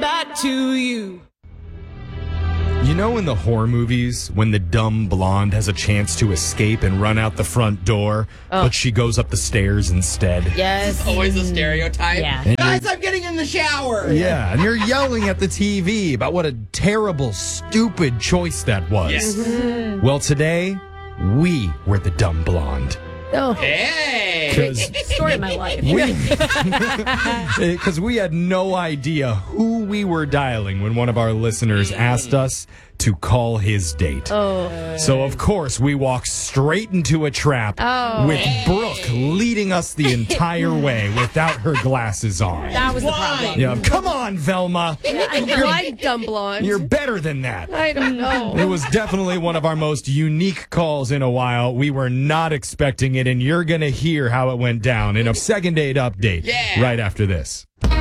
back to you. You know in the horror movies when the dumb blonde has a chance to escape and run out the front door, but she goes up the stairs instead? Yes. Always a stereotype. Yeah. Guys, I'm getting in the shower. Yeah, and you're yelling at the TV about what a terrible, stupid choice that was. Yes. Mm-hmm. Well, today, we were the dumb blonde. Oh, Hey. story of my life. Because we had no idea who we were dialing when one of our listeners asked us to call his date. Oh. So, of course, we walked straight into a trap with Brooke leading us the entire way without her glasses on. That was the problem. Yeah, come on, Velma. I'm dumb blonde. You're better than that. I don't know. It was definitely one of our most unique calls in a while. We were not expecting it, and you're going to hear how it went down in a second date update right after this.